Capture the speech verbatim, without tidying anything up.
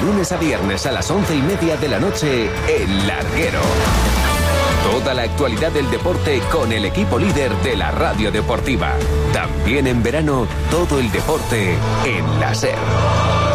lunes a viernes a las once y media de la noche, El Larguero. Toda la actualidad del deporte con el equipo líder de la radio deportiva. También en verano, todo el deporte en la SER.